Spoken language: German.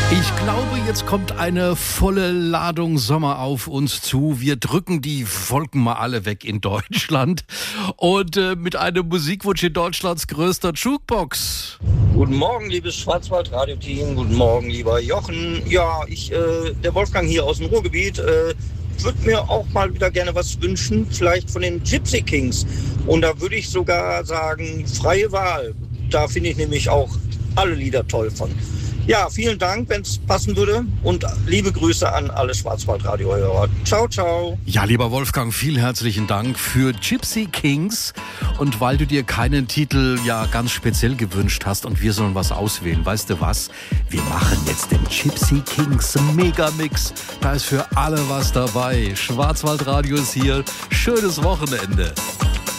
Ich glaube, jetzt kommt eine volle Ladung Sommer auf uns zu. Wir drücken die Wolken mal alle weg in Deutschland. Und mit einem Musikwunsch in Deutschlands größter Jukebox. Guten Morgen, liebes Schwarzwald-Radio-Team. Guten Morgen, lieber Jochen. Ja, der Wolfgang hier aus dem Ruhrgebiet, würde mir auch mal wieder gerne was wünschen, vielleicht von den Gypsy Kings. Und da würde ich sogar sagen, freie Wahl. Da finde ich nämlich auch alle Lieder toll von. Ja, vielen Dank, wenn es passen würde. Und liebe Grüße an alle Schwarzwald-Radio-Hörer. Ciao, ciao. Ja, lieber Wolfgang, vielen herzlichen Dank für Gypsy Kings. Und weil du dir keinen Titel ja ganz speziell gewünscht hast und wir sollen was auswählen, weißt du was? Wir machen jetzt den Gypsy Kings Megamix. Da ist für alle was dabei. Schwarzwald-Radio ist hier. Schönes Wochenende.